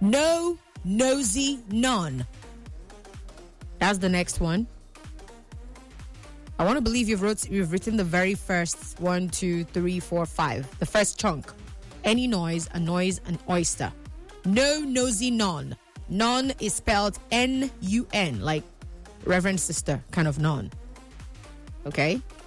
No nosy none. That's the next one. I want to believe you've written the very first 1, 2, 3, 4, 5. The first chunk. Any noise, annoys an oyster. No nosy none. None is spelled N-U-N, like Reverend Sister kind of none. Okay?